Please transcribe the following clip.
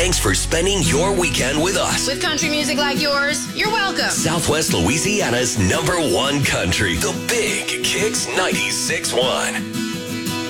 Thanks for spending your weekend with us. With country music like yours, you're welcome. Southwest Louisiana's #1 country, the Big Kicks 96.1.